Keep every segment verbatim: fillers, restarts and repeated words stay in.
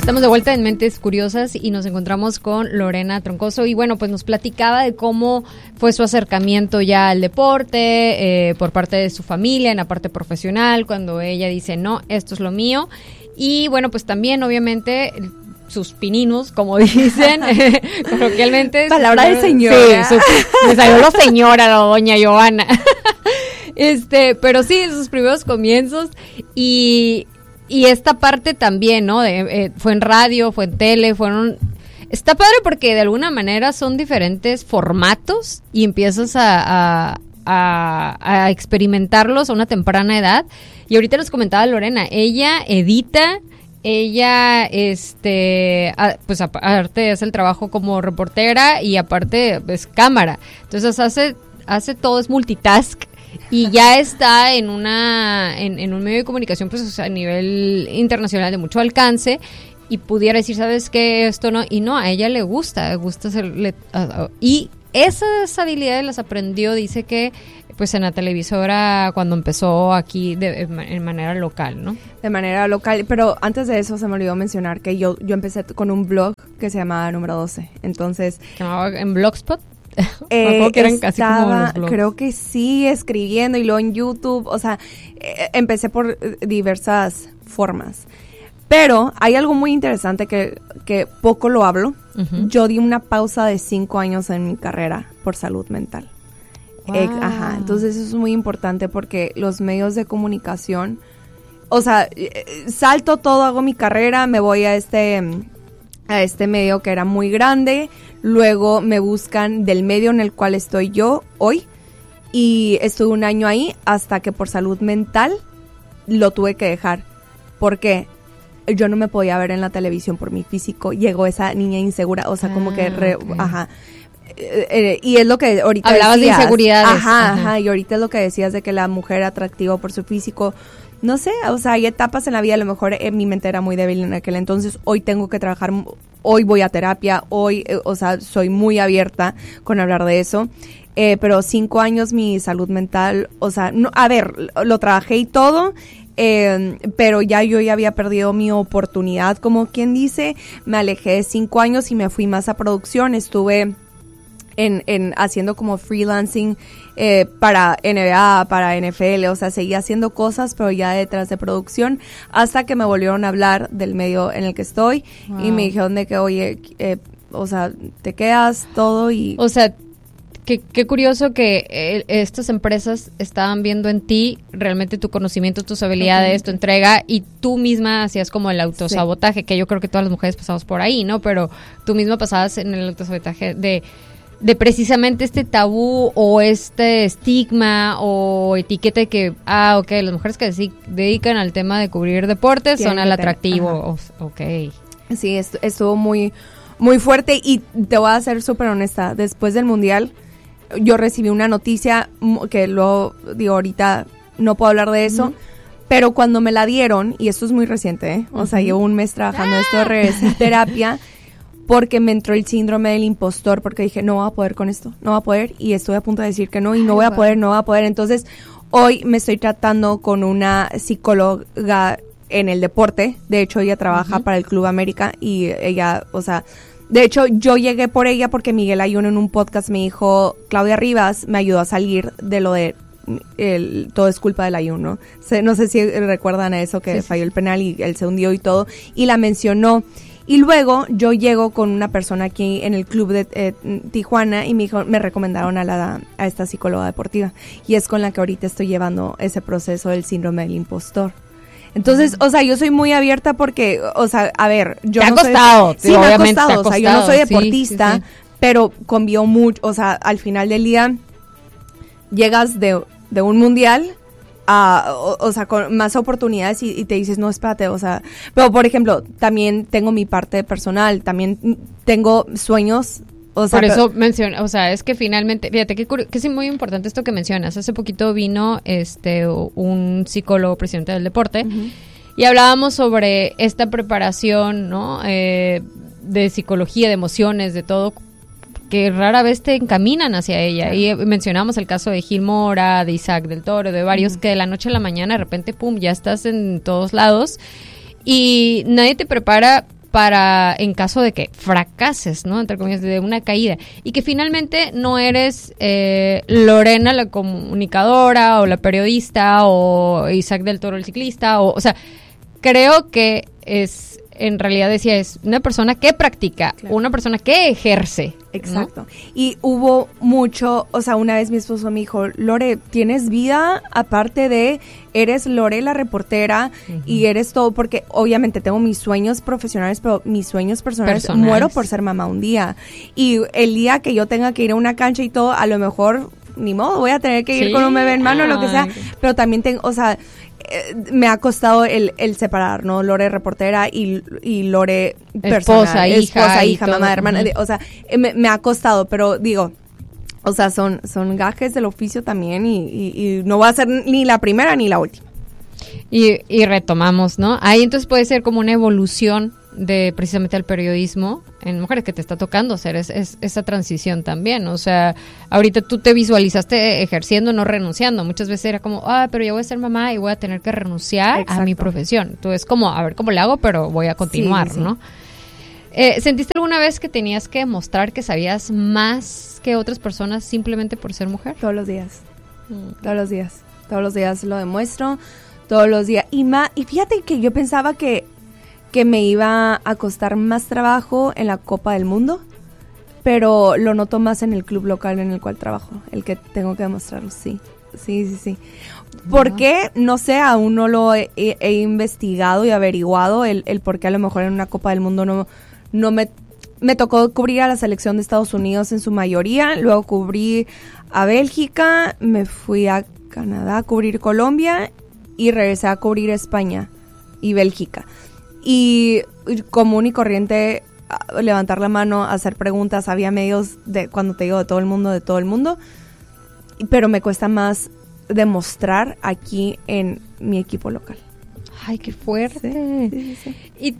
Estamos de vuelta en Mentes Curiosas y nos encontramos con Lorena Troncoso y bueno, pues nos platicaba de cómo fue su acercamiento ya al deporte, eh, por parte de su familia, en la parte profesional, cuando ella dice, no, esto es lo mío. Y bueno, pues también obviamente sus pininos, como dicen, coloquialmente. Palabra de señora. Sí, su, me salió la señora, la doña Giovanna. Este, pero sí, sus primeros comienzos y... Y esta parte también, ¿no? De, eh, fue en radio, fue en tele, fueron... Está padre porque de alguna manera son diferentes formatos y empiezas a, a, a, a experimentarlos a una temprana edad. Y ahorita nos comentaba Lorena, ella edita, ella, este, a, pues aparte hace el trabajo como reportera y aparte es cámara. Entonces hace, hace todo, es multitask. Y ya está en una en, en un medio de comunicación pues o sea, a nivel internacional de mucho alcance y pudiera decir, ¿sabes qué? Esto no, y no, a ella le gusta, le gusta hacerle, uh, uh, y esas habilidades las aprendió, dice que pues en la televisora cuando empezó aquí de, en manera local, ¿no? De manera local, pero antes de eso se me olvidó mencionar que yo, yo empecé con un blog que se llamaba Número doce, entonces... ¿Se llamaba en Blogspot? Eh, que eran casi estaba, como creo que sí, escribiendo y luego en YouTube, o sea, eh, empecé por diversas formas. Pero hay algo muy interesante que, que poco lo hablo. Uh-huh. Yo di una pausa de cinco años en mi carrera por salud mental. Wow. Eh, ajá, entonces eso es muy importante porque los medios de comunicación, o sea, eh, salto todo, hago mi carrera, me voy a este... a este medio que era muy grande, luego me buscan del medio en el cual estoy yo hoy y estuve un año ahí hasta que por salud mental lo tuve que dejar, porque yo no me podía ver en la televisión por mi físico, llegó esa niña insegura, o sea, ah, como que, re, okay. ajá, eh, eh, y es lo que ahorita hablabas decías, de inseguridades. Ajá, ajá, ajá, y ahorita es lo que decías de que la mujer atractiva por su físico. No sé, o sea, hay etapas en la vida, a lo mejor eh, mi mente era muy débil en aquel entonces, hoy tengo que trabajar, hoy voy a terapia, hoy, eh, o sea, soy muy abierta con hablar de eso, eh, pero cinco años mi salud mental, o sea, no, a ver, lo trabajé y todo, eh, pero ya yo ya había perdido mi oportunidad, como quien dice, me alejé de cinco años y me fui más a producción, estuve... En, en haciendo como freelancing eh, para N B A, para N F L, o sea, seguía haciendo cosas, pero ya detrás de producción, hasta que me volvieron a hablar del medio en el que estoy, wow. Y me dijeron de que, oye, eh, o sea, te quedas todo y... O sea, qué, qué curioso que eh, estas empresas estaban viendo en ti realmente tu conocimiento, tus habilidades, tu entrega, y tú misma hacías como el autosabotaje, sí. Que yo creo que todas las mujeres pasamos por ahí, ¿no? Pero tú misma pasabas en el autosabotaje de... de precisamente este tabú o este estigma o etiqueta de que, ah, ok, las mujeres que se dedican al tema de cubrir deportes Tienen son al atractivo, o, ok. Sí, estu- estuvo muy, muy fuerte y te voy a ser súper honesta, después del Mundial yo recibí una noticia que luego, digo, ahorita no puedo hablar de eso, uh-huh. Pero cuando me la dieron, y esto es muy reciente, ¿eh? O uh-huh. sea, llevo un mes trabajando ¡Ah! Esto de regresé en terapia, porque me entró el síndrome del impostor, porque dije, no voy a poder con esto, no voy a poder, y estoy a punto de decir que no, y no voy a poder, no voy a poder. Entonces, hoy me estoy tratando con una psicóloga en el deporte, de hecho, ella trabaja uh-huh. para el Club América, y ella, o sea, de hecho, yo llegué por ella porque Miguel Ayuno en un podcast me dijo, Claudia Rivas me ayudó a salir de lo de el, todo es culpa del ayuno. Se, no sé si recuerdan a eso, que sí, falló el penal y él se hundió y todo, y la mencionó. Y luego yo llego con una persona aquí en el club de eh, Tijuana y me dijo, me recomendaron a la a esta psicóloga deportiva y es con la que ahorita estoy llevando ese proceso del síndrome del impostor. Entonces, uh-huh. o sea, yo soy muy abierta porque, o sea, a ver, yo ¿Te no ha costado? soy, sí, me ha costado, ha o sea, yo no soy deportista, sí, sí, sí. pero convió mucho, o sea, al final del día llegas de, de un mundial Uh, o, o sea, con más oportunidades y, y te dices, no, espérate, o sea, pero por ejemplo, también tengo mi parte personal, también tengo sueños, o sea. Por eso menciona, o sea, es que finalmente, fíjate que, que es muy importante esto que mencionas, hace poquito vino este un psicólogo presidente del deporte uh-huh. y hablábamos sobre esta preparación, ¿no? Eh, de psicología, de emociones, de todo, que rara vez te encaminan hacia ella. Claro. Y mencionamos el caso de Gil Mora, de Isaac del Toro, de varios uh-huh. que de la noche a la mañana de repente, pum, ya estás en todos lados y nadie te prepara para, en caso de que fracases, ¿no? Entre comillas, de una caída. Y que finalmente no eres eh, Lorena la comunicadora o la periodista o Isaac del Toro el ciclista. O, o sea, creo que es, en realidad decía, es una persona que practica, claro. una persona que ejerce. Exacto. ¿No? Y hubo mucho, o sea, una vez mi esposo me dijo, Lore, tienes vida aparte de, eres Lore la reportera uh-huh. y eres todo, porque obviamente tengo mis sueños profesionales, pero mis sueños personales, personales, muero por ser mamá un día. Y el día que yo tenga que ir a una cancha y todo, a lo mejor, ni modo, voy a tener que ir sí. con un bebé en mano, Ay. lo que sea, pero también tengo, o sea, me ha costado el, el separar, ¿no? Lore reportera y, y Lore personal, esposa, hija, esposa, hija, todo. mamá, hermana, uh-huh. o sea, me, me ha costado, pero digo, o sea, son, son gajes del oficio también y, y, y no va a ser ni la primera ni la última. Y, y retomamos, ¿no? Ahí entonces puede ser como una evolución de precisamente al periodismo en mujeres que te está tocando hacer es, es, esa transición también, o sea, ahorita tú te visualizaste ejerciendo, no renunciando, muchas veces era como, ah, pero yo voy a ser mamá y voy a tener que renunciar Exacto. a mi profesión, entonces como, a ver cómo le hago, pero voy a continuar, sí, sí. ¿no? Eh, ¿Sentiste alguna vez que tenías que mostrar que sabías más que otras personas simplemente por ser mujer? Todos los días, mm. todos los días, todos los días lo demuestro, todos los días, y, ma- y fíjate que yo pensaba que que me iba a costar más trabajo en la Copa del Mundo, pero lo noto más en el club local en el cual trabajo, el que tengo que demostrarlo, sí, sí, sí, sí. ¿Por qué? No sé, aún no lo he, he, he investigado y averiguado el, el por qué a lo mejor en una Copa del Mundo no, no me, me tocó cubrir a la selección de Estados Unidos en su mayoría, luego cubrí a Bélgica, me fui a Canadá a cubrir Colombia y regresé a cubrir España y Bélgica. Y común y corriente, levantar la mano, hacer preguntas, había medios de, cuando te digo de todo el mundo, de todo el mundo, pero me cuesta más demostrar aquí en mi equipo local. Ay, qué fuerte. Sí, sí, sí. Y,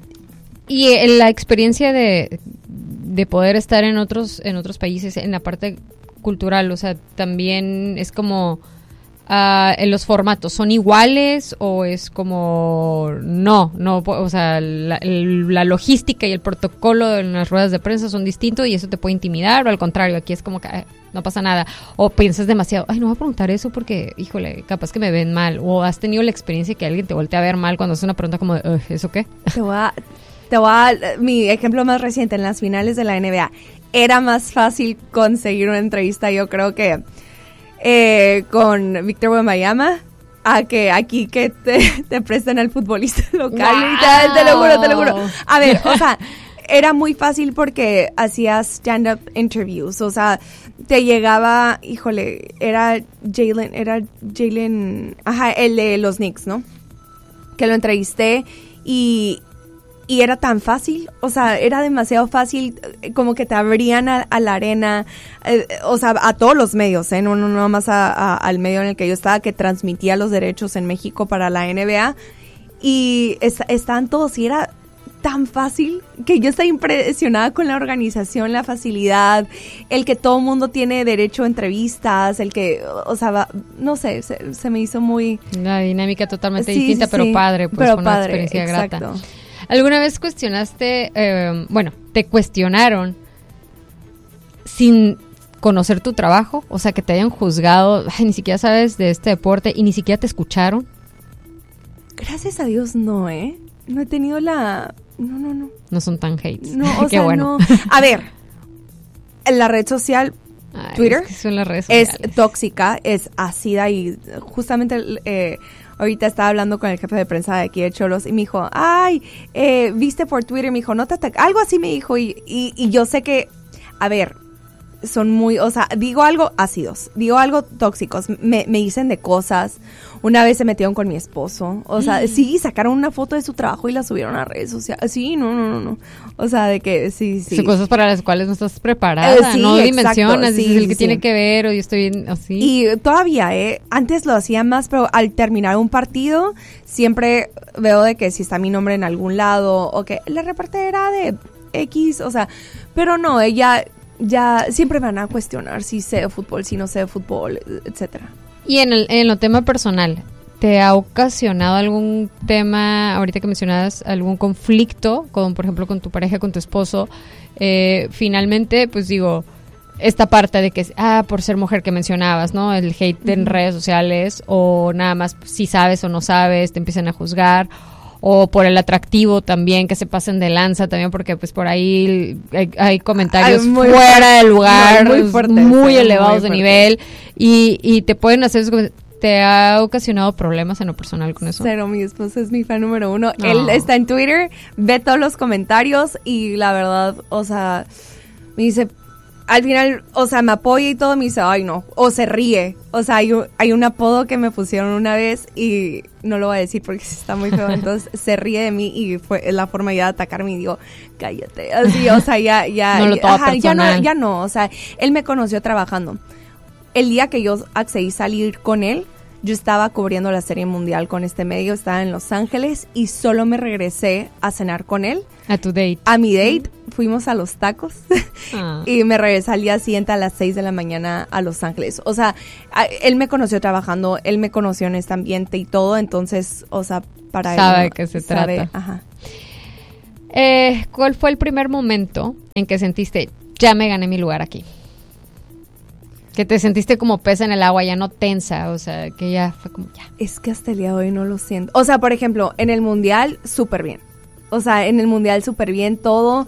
y la experiencia de, de poder estar en otros, en otros países, en la parte cultural, o sea, también es como... Uh, en los formatos, ¿son iguales o es como no, no, o sea, la, el, la logística y el protocolo en las ruedas de prensa son distintos y eso te puede intimidar o al contrario, aquí es como que ay, no pasa nada o piensas demasiado, ay, no voy a preguntar eso porque, híjole, capaz que me ven mal o has tenido la experiencia que alguien te voltea a ver mal cuando hace una pregunta como de, ¿eso qué? Te voy a, te voy a, mi ejemplo más reciente en las finales de la N B A, era más fácil conseguir una entrevista, yo creo que Eh, con Víctor Wembanyama a que aquí que te, te presten al futbolista local. Wow. Y te, te lo juro, te lo juro. A ver, o sea, era muy fácil porque hacías stand-up interviews, o sea, te llegaba, híjole, era Jalen, era Jalen, ajá, el de los Knicks, ¿no? Que lo entrevisté y... Y era tan fácil, o sea, era demasiado fácil, como que te abrían a, a la arena, eh, o sea, a todos los medios, ¿eh? No, no, no más a, a, al medio en el que yo estaba, que transmitía los derechos en México para la N B A. Y es, estaban todos, y era tan fácil que yo estaba impresionada con la organización, la facilidad, el que todo el mundo tiene derecho a entrevistas, el que, o sea, va, no sé, se, se me hizo muy... Una dinámica totalmente sí, distinta, sí, pero sí, padre, pues pero fue una padre, experiencia exacto. grata. ¿Alguna vez cuestionaste, eh, bueno, te cuestionaron sin conocer tu trabajo? O sea, que te hayan juzgado, ay, ni siquiera sabes de este deporte y ni siquiera te escucharon. Gracias a Dios no, ¿eh? No he tenido la... No, no, no. No son tan hates. No, o Qué sea, bueno. no. A ver, en la red social, ay, Twitter, es, que son las redes es sociales. tóxica, es ácida y justamente... Eh, ahorita estaba hablando con el jefe de prensa de aquí de Cholos y me dijo, ay, eh, viste por Twitter, me dijo, no te ataca, algo así me dijo y, y, y yo sé que, a ver, son muy, o sea, digo algo ácidos, digo algo tóxicos, me, me dicen de cosas, una vez se metieron con mi esposo, o sea, mm. sí, sacaron una foto de su trabajo y la subieron a redes sociales, sí, no, no, no, no, o sea, de que, sí, sí. Son cosas para las cuales no estás preparada, eh, sí, no exacto, dimensionas, sí, dices el que sí. tiene que ver o yo estoy bien, así. Y todavía, eh, antes lo hacía más, pero al terminar un partido, siempre veo de que si está mi nombre en algún lado, o que la reportera de X, o sea, pero no, ella... ya siempre me van a cuestionar si sé de fútbol, si no sé de fútbol, etcétera. Y en el en lo tema personal, ¿te ha ocasionado algún tema, ahorita que mencionabas, algún conflicto, con, por ejemplo, con tu pareja, con tu esposo? Eh, finalmente, pues digo, esta parte de que, ah, por ser mujer que mencionabas, ¿no? El hate uh-huh. en redes sociales, o nada más si sabes o no sabes, te empiezan a juzgar, o por el atractivo también, que se pasen de lanza también, porque pues por ahí hay, hay comentarios Ay, muy fuera fuerte. de lugar, muy, muy, fuerte, muy sí, elevados muy de nivel, y, y te pueden hacer esos. ¿Te ha ocasionado problemas en lo personal con eso? Cero, mi esposo es mi fan número uno. Oh. Él está en Twitter, ve todos los comentarios y la verdad, o sea, me dice, al final, o sea, me apoya y todo, me dice, ay no, o se ríe. O sea, hay un, hay un apodo que me pusieron una vez y no lo voy a decir porque está muy feo, entonces se ríe de mí y fue la forma ya de atacarme y digo, cállate, así, o sea, ya, ya, no lo ya, ajá, ya no, ya no, o sea, él me conoció trabajando. El día que yo accedí a salir con él, yo estaba cubriendo la Serie Mundial con este medio, estaba en Los Ángeles y solo me regresé a cenar con él. A tu date. A mi date, fuimos a los tacos ah. y me regresé al día siguiente a las seis de la mañana a Los Ángeles. O sea, a, él me conoció trabajando, él me conoció en este ambiente y todo, entonces, o sea, para él. Sabe que se sabe, trata. Ajá. Eh, ¿Cuál fue el primer momento en que sentiste, ya me gané mi lugar aquí? Que te sentiste como pez en el agua, ya no tensa, o sea, que ya fue como ya. Es que hasta el día de hoy no lo siento. O sea, por ejemplo, en el Mundial, súper bien. O sea, en el Mundial súper bien todo.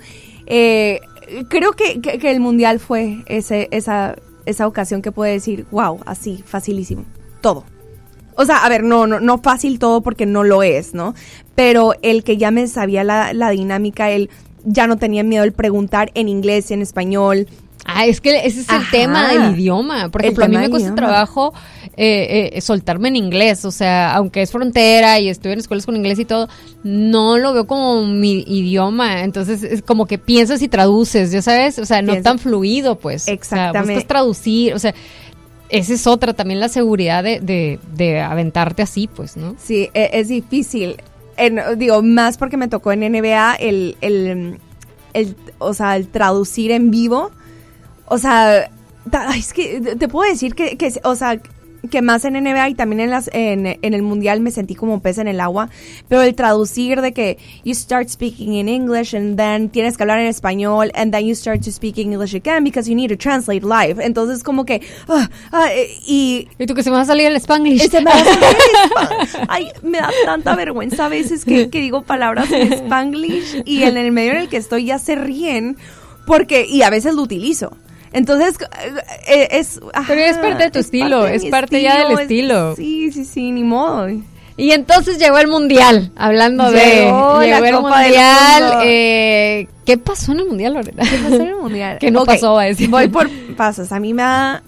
Eh, creo que, que, que el Mundial fue ese, esa, esa ocasión que puede decir, wow, así, facilísimo, todo. O sea, a ver, no, no, no fácil todo porque no lo es, ¿no? Pero el que ya me sabía la, la dinámica, el ya no tenía miedo el preguntar en inglés, en español. Ah, es que ese es el Ajá. tema del idioma. Por ejemplo, a mí me cuesta trabajo eh, eh, soltarme en inglés. O sea, aunque es frontera y estoy en escuelas con inglés y todo, no lo veo como mi idioma. Entonces, es como que piensas y traduces, ¿ya sabes? O sea, no Piensa. tan fluido, pues. Exactamente. O sea, buscas traducir, o sea, esa es otra, también la seguridad de, de, de aventarte así, pues, ¿no? Sí, es, es difícil. En, digo, más porque me tocó en N B A el, el, el, o sea, el traducir en vivo. O sea, es que te puedo decir que, que, o sea, que más en N B A y también en las en, en el Mundial me sentí como pez en el agua, pero el traducir de que you start speaking in English and then tienes que hablar en español and then you start to speak English again because you need to translate live. Entonces como que uh, uh, y y tú que se me va a salir el Spanglish. Se me va a salir el Spanglish. Ay, me da tanta vergüenza a veces que, que digo palabras en Spanglish y en el medio en el que estoy ya se ríen porque y a veces lo utilizo. Entonces, eh, es... Ajá, pero es parte de tu es estilo, parte de es mi parte estilo, ya del es, estilo. Sí, sí, sí, ni modo. Y entonces llegó el Mundial, hablando llegó de... Llegó la el Copa Mundial. Eh, ¿Qué pasó en el Mundial, Lorena? ¿Qué pasó en el Mundial? ¿Qué no okay, pasó? A decir. Voy por pasos. A mí me da...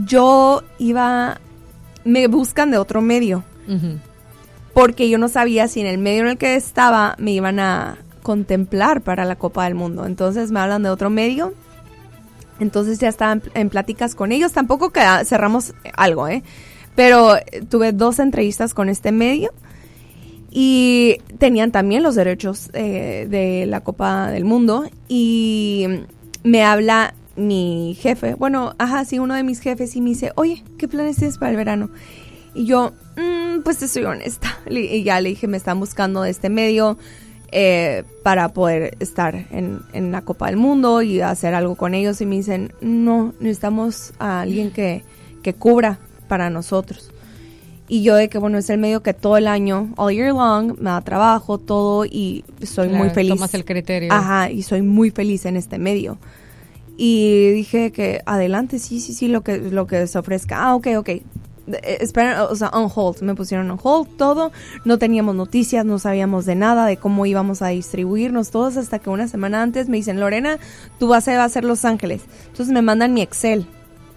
Yo iba... Me buscan de otro medio. Uh-huh. Porque yo no sabía si en el medio en el que estaba me iban a contemplar para la Copa del Mundo. Entonces me hablan de otro medio. Entonces ya estaba en, en pláticas con ellos. Tampoco queda, cerramos algo, ¿eh? Pero tuve dos entrevistas con este medio. Y tenían también los derechos eh, de la Copa del Mundo. Y me habla mi jefe. Bueno, ajá, sí, uno de mis jefes. Y me dice, oye, ¿qué planes tienes para el verano? Y yo, mmm, pues te soy honesta. Y ya le dije, me están buscando de este medio. Eh, para poder estar en, en la Copa del Mundo y hacer algo con ellos y me dicen, no, necesitamos a alguien que, que cubra para nosotros. Y yo de que, bueno, es el medio que todo el año, all year long, me da trabajo, todo y soy claro, muy feliz. Tomas el criterio. Ajá, y soy muy feliz en este medio. Y dije que adelante, sí, sí, sí, lo que, lo que se ofrezca. Ah, ok, ok. Espera, o sea, on hold, me pusieron on hold todo, no teníamos noticias, no sabíamos de nada, de cómo íbamos a distribuirnos todos, hasta que una semana antes me dicen, Lorena, tu base va a ser Los Ángeles. Entonces me mandan mi Excel.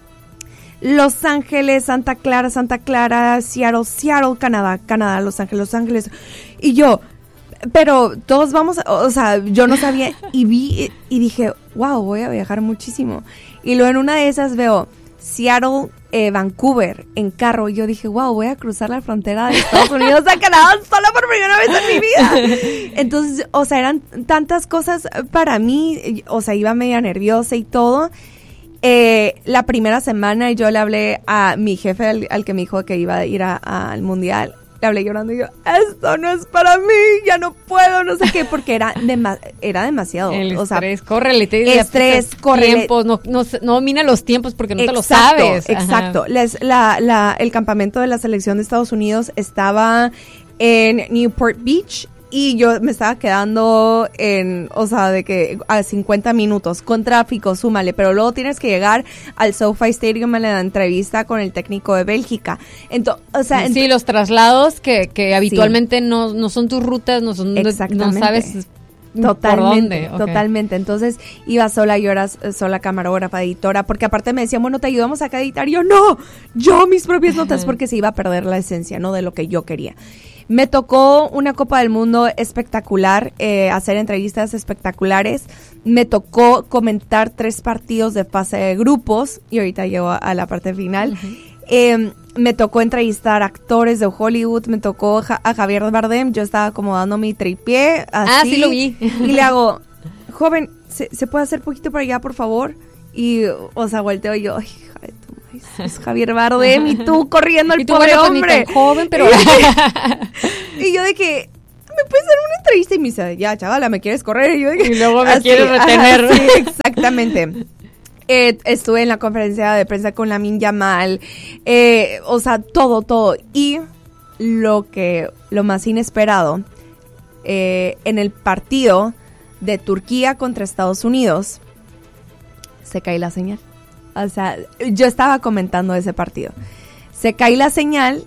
Los Ángeles, Santa Clara, Santa Clara, Seattle, Seattle, Canadá, Canadá, Los Ángeles, Los Ángeles. Y yo, pero todos vamos, a, o sea, yo no sabía y vi y dije, wow, voy a viajar muchísimo. Y luego en una de esas veo Seattle, eh, Vancouver en carro y yo dije, wow, voy a cruzar la frontera de Estados Unidos a Canadá sola por primera vez en mi vida. Entonces, o sea, eran tantas cosas para mí, o sea, iba media nerviosa y todo. Eh, la primera semana yo le hablé a mi jefe al, al que me dijo que iba a ir a, a, al Mundial le hablé llorando y yo, esto no es para mí, ya no puedo, no sé qué, porque era, dema- era demasiado. El o estrés, sea, córrele, te dice, estrés, córrele. Tiempos, no, no, no domina los tiempos porque no exacto, te lo sabes. Exacto, Les, la, la, el campamento de la selección de Estados Unidos estaba en Newport Beach. Y yo me estaba quedando en, o sea, de que a cincuenta minutos, con tráfico, súmale, pero luego tienes que llegar al SoFi Stadium a la entrevista con el técnico de Bélgica. Entonces, o sea, sí, ent- los traslados que, que habitualmente sí. no, no son tus rutas, no son, no sabes Totalmente, por dónde. Okay. Totalmente. Entonces iba sola, yo era sola camarógrafa, editora, porque aparte me decían, bueno, te ayudamos acá a editar. Y yo, no, yo mis propias notas, porque se iba a perder la esencia, ¿no? De lo que yo quería. Me tocó una Copa del Mundo espectacular, eh, hacer entrevistas espectaculares. Me tocó comentar tres partidos de fase de grupos, y ahorita llego a, a la parte final. Uh-huh. Eh, me tocó entrevistar actores de Hollywood, me tocó ja- a Javier Bardem, yo estaba como dando mi tripié, así. Ah, sí lo vi. Y le hago, joven, ¿se, ¿se puede hacer poquito para allá, por favor? Y, o sea, volteo y yo, ay, hija de tu madre, es Javier Bardem, y tú corriendo al pobre bueno, hombre. Pues, ni tan joven, pero... Y yo de que, ¿me puedes dar una entrevista? Y me dice, ya, chavala, ¿me quieres correr? Y, yo de que, y luego me así, quieres retener. Ajá, sí, exactamente. Eh, estuve en la conferencia de prensa con Lamine Yamal, eh, o sea, todo, todo. Y lo que, lo más inesperado, eh, en el partido de Turquía contra Estados Unidos, se cae la señal. O sea, yo estaba comentando ese partido. Se cae la señal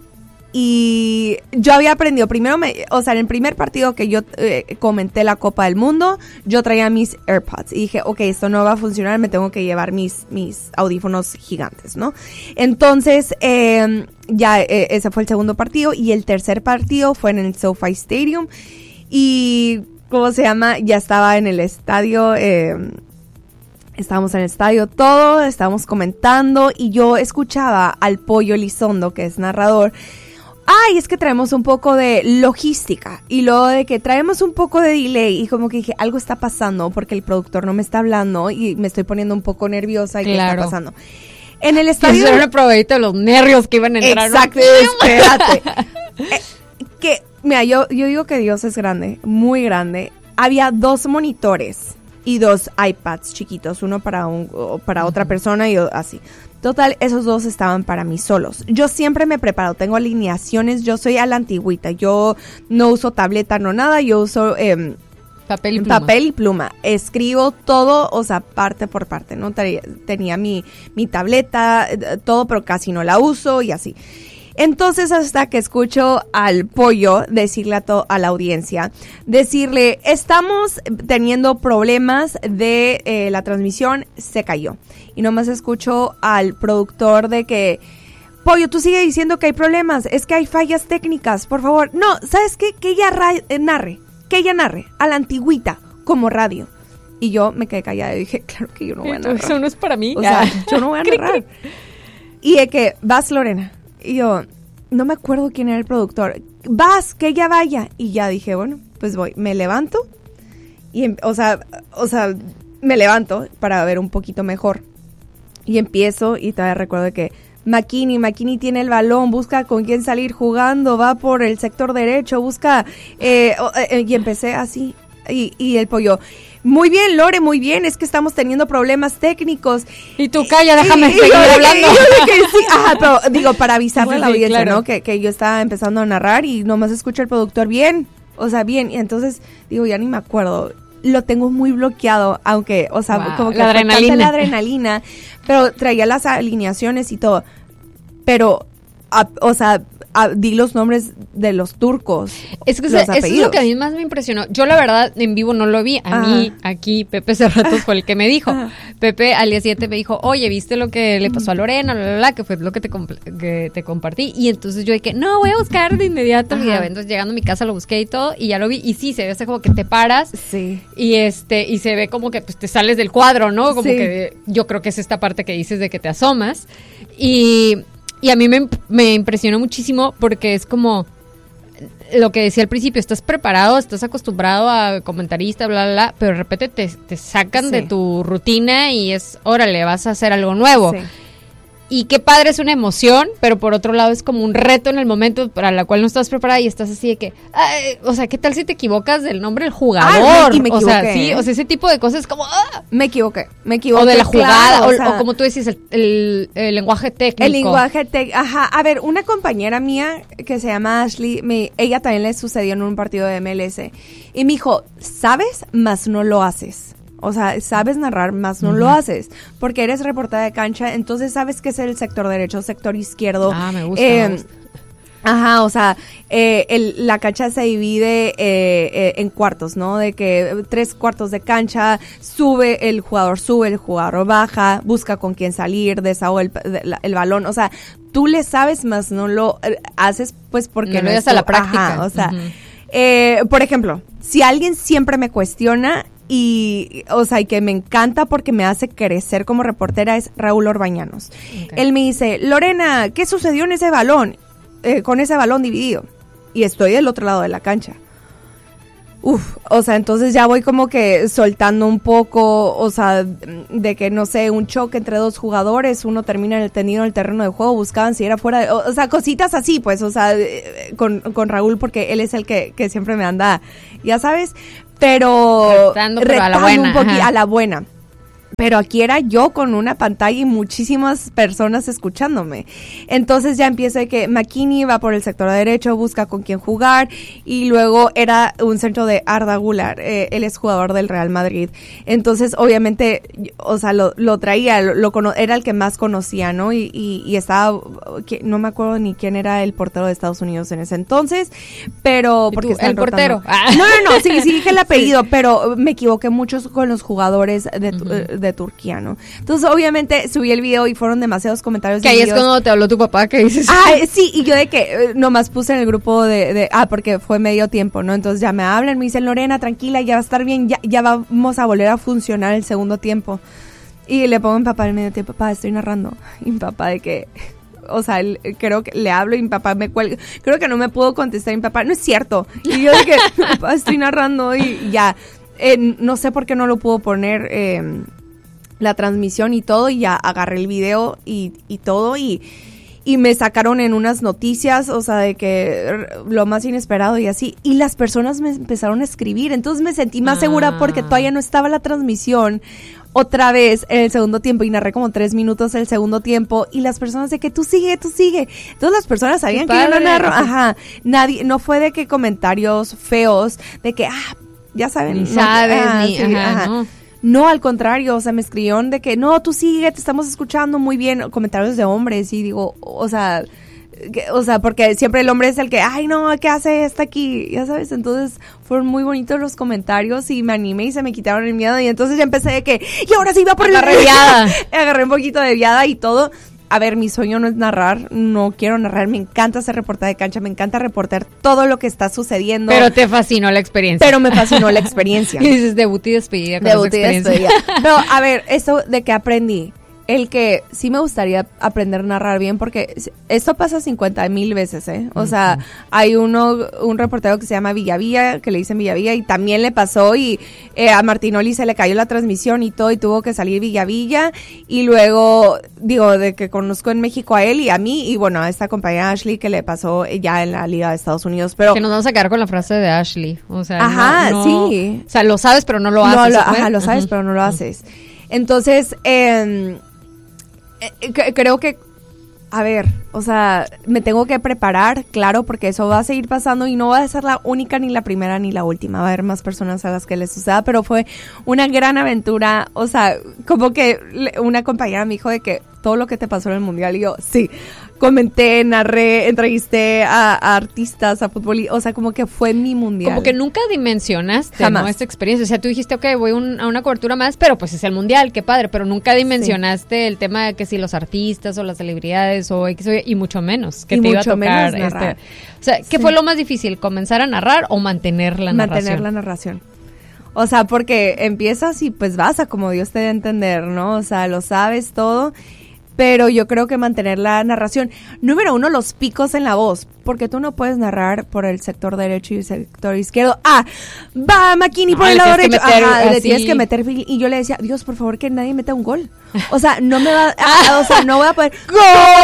y yo había aprendido, primero, me, o sea, en el primer partido que yo eh, comenté la Copa del Mundo, yo traía mis AirPods y dije, ok, esto no va a funcionar, me tengo que llevar mis, mis audífonos gigantes, ¿no? Entonces, eh, ya eh, ese fue el segundo partido y el tercer partido fue en el SoFi Stadium y, ¿cómo se llama? Ya estaba en el estadio, eh, estábamos en el estadio todo, estábamos comentando y yo escuchaba al Pollo Elizondo, que es narrador. Ay, es que traemos un poco de logística y luego de que traemos un poco de delay y como que dije, algo está pasando porque el productor no me está hablando y me estoy poniendo un poco nerviosa y claro. ¿Qué está pasando? En el estadio... Eso era una probadita de los nervios que iban a entrar. Exacto, ¿no? Espérate. eh, que, mira, yo, yo digo que Dios es grande, muy grande. Había dos monitores y dos iPads chiquitos, uno para, un, para otra persona y así. Total, esos dos estaban para mí solos. Yo siempre me preparo, tengo alineaciones, yo soy a la antigüita, yo no uso tableta, no nada, yo uso eh, papel y pluma. Papel y pluma. Escribo todo, o sea, parte por parte, ¿no? Tenía mi, mi tableta, todo, pero casi no la uso y así. Entonces, hasta que escucho al Pollo decirle a, to- a la audiencia, decirle, estamos teniendo problemas de eh, la transmisión, se cayó. Y nomás escucho al productor de que, Pollo, tú sigue diciendo que hay problemas, es que hay fallas técnicas, por favor. No, ¿sabes qué? Que ella ra- eh, narre, que ella narre, a la antigüita, como radio. Y yo me quedé callada y dije, claro que yo no voy a narrar. Eso no es para mí. O sea, yo no voy a narrar. Y de que, vas, Lorena. Y yo, no me acuerdo quién era el productor. Vas, que ella vaya. Y ya dije, bueno, pues voy. Me levanto. Y, o sea, o sea, me levanto para ver un poquito mejor. Y empiezo, y todavía recuerdo que McKinney, McKinney tiene el balón, busca con quién salir jugando, va por el sector derecho, busca... Eh, eh, y empecé así. Y, y el Pollo... Muy bien, Lore, muy bien, es que estamos teniendo problemas técnicos. Y tú calla, déjame y, seguir y yo, hablando. Y yo de que sí, ajá, pero digo, para avisarle Sí, a la sí, audiencia, claro. ¿no? Que, que yo estaba empezando a narrar y nomás escucho el productor bien, o sea, bien. Y entonces, digo, ya ni me acuerdo. Lo tengo muy bloqueado, aunque, o sea, Wow, como que la fue tanta adrenalina. la adrenalina, pero traía las alineaciones y todo. Pero, a, o sea, a, di los nombres de los turcos. Es que los eso es apellidos. lo que a mí más me impresionó. Yo la verdad en vivo no lo vi. A Ajá. mí aquí Pepe Cerratos fue el que me dijo. Ajá. Pepe al día siguiente me dijo, oye, ¿viste lo que le pasó a Lorena? Bla, bla, bla, que fue lo que te, compl- que te compartí. Y entonces yo dije, no, voy a buscar de inmediato el Ajá. video. Entonces llegando a mi casa lo busqué y todo y ya lo vi. Y sí, se ve así como que te paras Sí. y este y se ve como que pues te sales del cuadro, ¿no? Como Sí. que yo creo que es esta parte que dices de que te asomas. Y... Y a mí me, me impresionó muchísimo porque es como lo que decía al principio, estás preparado, estás acostumbrado a comentarista, bla, bla, bla, pero de repente te, te sacan Sí. de tu rutina y es, órale, vas a hacer algo nuevo. Sí. y qué padre, es una emoción, pero por otro lado es como un reto en el momento para la cual no estás preparada y estás así de que, ay, o sea, ¿qué tal si te equivocas del nombre del jugador? Ay, y me o equivoqué. sea, sí, o sea, ese tipo de cosas como, ah. Me equivoqué, me equivoqué. O de la jugada, claro, o, o, sea, o como tú decís, el, el, el lenguaje técnico. El lenguaje técnico, ajá. A ver, una compañera mía que se llama Ashley, me, ella también le sucedió en un partido de M L S. Y me dijo, ¿sabes? Más no lo haces. O sea, sabes narrar, más no uh-huh. lo haces. Porque eres reportera de cancha, entonces sabes que es el sector derecho, sector izquierdo. Ah, me gusta, eh, me gusta. Ajá, o sea, eh, el, la cancha se divide eh, eh, en cuartos, ¿no? De que tres cuartos de cancha, sube el jugador, sube el jugador, baja, busca con quién salir, desahoga el, el, el balón. O sea, tú le sabes, más no lo eh, haces, pues porque no no lo es a la práctica. Ajá, o sea, uh-huh. eh, por ejemplo, si alguien siempre me cuestiona y, o sea, y que me encanta porque me hace crecer como reportera es Raúl Orbañanos. Okay. Él me dice, Lorena, ¿qué sucedió en ese balón? Eh, con ese balón dividido y estoy del otro lado de la cancha. Uf, o sea, entonces ya voy como que soltando un poco, o sea, de que no sé, un choque entre dos jugadores, uno termina en el tendido en el terreno de juego, buscaban si era fuera de, o, o sea, cositas así, pues, o sea, con, con Raúl porque él es el que, que siempre me anda, ya sabes, pero retando, pero retando a la buena, un poquito a la buena. Pero aquí era yo con una pantalla y muchísimas personas escuchándome. Entonces ya empiezo de que McKinney va por el sector derecho, busca con quién jugar, y luego era un centro de Arda Güler, eh, él es jugador del Real Madrid. Entonces obviamente, o sea, lo, lo traía, lo, lo cono- era el que más conocía, ¿no? Y, y, y estaba, que, no me acuerdo ni quién era el portero de Estados Unidos en ese entonces, pero... porque tú, el portero. Ah. No, no, no, sí, sí dije el apellido, sí. Pero me equivoqué mucho con los jugadores de... Uh-huh. de Turquía, ¿no? Entonces, obviamente, subí el video y fueron demasiados comentarios. Que ahí videos. Es cuando te habló tu papá, que dices. Ah, sí, y yo de que eh, nomás puse en el grupo de, de, ah, porque fue medio tiempo, ¿no? Entonces ya me hablan, me dicen, Lorena, tranquila, ya va a estar bien, ya, ya vamos a volver a funcionar el segundo tiempo. Y le pongo a mi papá en medio tiempo, papá, estoy narrando. Y mi papá de que... O sea, él, creo que le hablo y mi papá me cuelga. Creo que no me pudo contestar mi papá. No es cierto. Y yo de que, papá, estoy narrando y ya. Eh, no sé por qué no lo pudo poner... Eh, la transmisión y todo, y ya agarré el video y, y todo, y, y me sacaron en unas noticias, o sea, de que lo más inesperado y así, y las personas me empezaron a escribir, entonces me sentí más ah. segura porque todavía no estaba la transmisión otra vez en el segundo tiempo, y narré como tres minutos el segundo tiempo, y las personas de que tú sigue, tú sigue, entonces las personas sabían que yo no narro, ajá, nadie, no fue de que comentarios feos, de que, ah, ya saben, ni no, sabes, ah, ni, sí, ajá, ajá. no. No, al contrario, o sea, me escribieron de que, no, tú sigue, te estamos escuchando muy bien, comentarios de hombres, y digo, o sea, que, o sea, porque siempre el hombre es el que, ay, no, ¿qué hace esta aquí? Ya sabes, entonces fueron muy bonitos los comentarios y me animé y se me quitaron el miedo, y entonces ya empecé de que, y ahora sí iba por la viada. Agarré un poquito de viada y todo. A ver, mi sueño no es narrar, no quiero narrar, me encanta hacer reportaje de cancha, me encanta reportar todo lo que está sucediendo. Pero te fascinó la experiencia. Pero me fascinó la experiencia. Y dices, debut y despedida con debut esa y experiencia. despedida. Pero, a ver, esto de que aprendí, el que sí me gustaría aprender a narrar bien, porque esto pasa cincuenta mil veces, ¿eh? O uh-huh. sea, hay uno, un reportero que se llama Villavilla, que le dicen Villavilla, y también le pasó, y eh, a Martinoli se le cayó la transmisión y todo, y tuvo que salir Villavilla, y luego, digo, de que conozco en México a él y a mí, y bueno, a esta compañera Ashley que le pasó ya en la Liga de Estados Unidos, pero... Que nos vamos a quedar con la frase de Ashley, o sea, ajá, no, no, sí. O sea, lo sabes, pero no lo no, haces. Lo, ajá, lo sabes, uh-huh. pero no lo haces. Entonces, eh... creo que, a ver, o sea, me tengo que preparar, claro, porque eso va a seguir pasando y no va a ser la única, ni la primera, ni la última. Va a haber más personas a las que les suceda, pero fue una gran aventura. O sea, como que una compañera me dijo de que todo lo que te pasó en el mundial, y yo, sí, comenté, narré, entrevisté a, a artistas, a futbolistas, o sea, como que fue mi mundial. Como que nunca dimensionaste, ¿no? Esta experiencia. O sea, tú dijiste, ok, voy un, a una cobertura más, pero pues es el mundial, qué padre, pero nunca dimensionaste sí. el tema de que si los artistas o las celebridades o X, y mucho menos que y te mucho iba a tocar menos narrar. Este, o sea, ¿qué sí. fue lo más difícil? ¿Comenzar a narrar o mantener la narración? Mantener la narración. O sea, porque empiezas y pues vas a como Dios te dé a entender, ¿no? O sea, lo sabes todo. pero yo creo que mantener la narración. Número uno, los picos en la voz, porque tú no puedes narrar por el sector derecho y el sector izquierdo. Ah, va McKinney por ah, el lado derecho. Meter, Ajá, así. le tienes que meter. Y yo le decía, Dios, por favor, que nadie meta un gol. O sea, no me va, ah, o sea, no voy a poder. ¡Gol!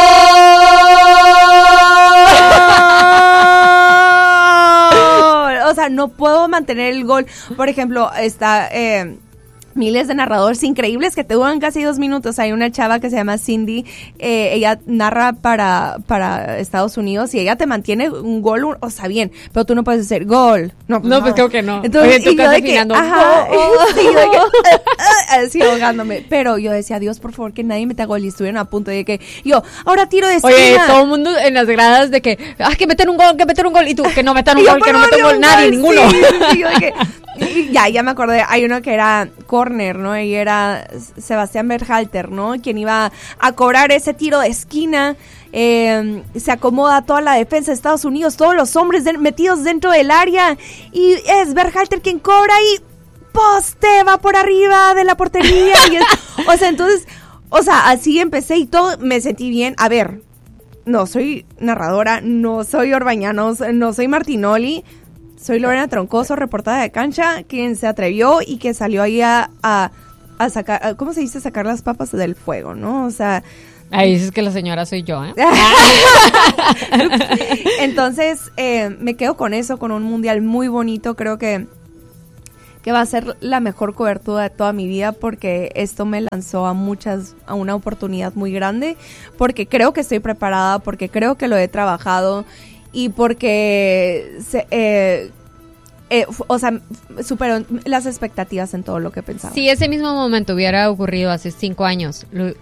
O sea, no puedo mantener el gol. Por ejemplo, está eh, miles de narradores increíbles que te duran casi dos minutos. Hay una chava que se llama Cindy, eh, ella narra para, para Estados Unidos y ella te mantiene un gol, un, o sea, bien, pero tú no puedes hacer gol. No, no, no. Pues creo que no. Entonces, Oye, tú y yo de que, afinando. ajá, oh, sí, yo de que, así ahogándome. Pero yo decía, Dios, por favor, que nadie meta gol. Y estuvieron a punto de que yo, ahora tiro de esquina. Oye, todo el mundo en las gradas de que, ah, que meter un gol, que meter un gol. Y tú, que no metan un yo, gol, que no metan un gol, nadie, sí, ninguno. Sí, sí, yo de que, y ya, ya me acordé, hay uno que era corner, ¿no? Y era Sebastián Berhalter, ¿no? Quien iba a cobrar ese tiro de esquina. Eh, se acomoda toda la defensa de Estados Unidos, todos los hombres de, metidos dentro del área. Y es Berhalter quien cobra y poste va por arriba de la portería. Y es, o sea, entonces, o sea, así empecé y todo, me sentí bien. A ver, no soy narradora, no soy Orbañanos, no soy Martinoli. Soy Lorena Troncoso, reportada de cancha, quien se atrevió y que salió ahí a, a, a sacar, ¿cómo se dice? Sacar las papas del fuego, ¿no? O sea... Ahí dices que la señora soy yo, ¿eh? Entonces, eh, me quedo con eso, con un mundial muy bonito. Creo que, que va a ser la mejor cobertura de toda mi vida porque esto me lanzó a muchas, a una oportunidad muy grande, porque creo que estoy preparada, porque creo que lo he trabajado y porque, se, eh, eh, o sea, superó las expectativas en todo lo que pensaba. Si ese mismo momento hubiera ocurrido hace cinco años, ¿lo,